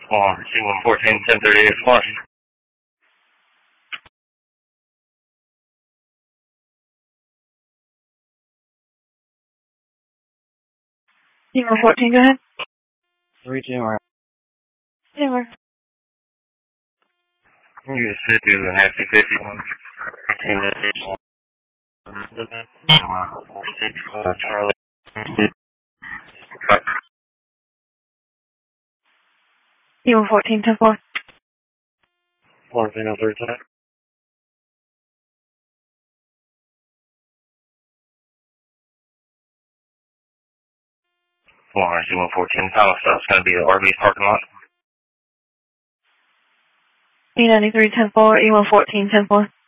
C114, 1038 plus. C114, go ahead. 3 January. January. You sit through the Happy 51. Charlie. C114, 10-4. 103 time. C114, final stop's going to be the RV's parking lot. E93, 10-4, E114, 10-4.